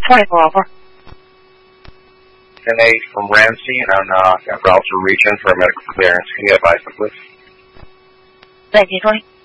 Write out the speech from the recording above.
24 over. 10-8 from Ramsey, and I'm route to region for a medical clearance. Can you advise me, please? 1920.